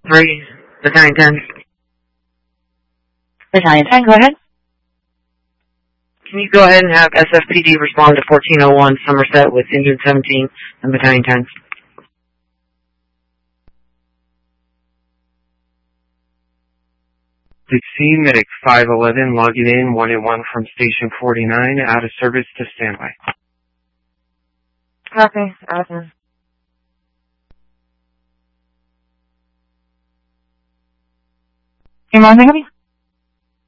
3, Battalion 10. Battalion 10, go ahead. Can you go ahead and have SFPD respond to 1401 Somerset with Engine 17 and Battalion 10? Dixie Medic 511 logging in 1-1 from Station 49, out of service to standby. Copy, awesome. Hey, Mom, can I help you?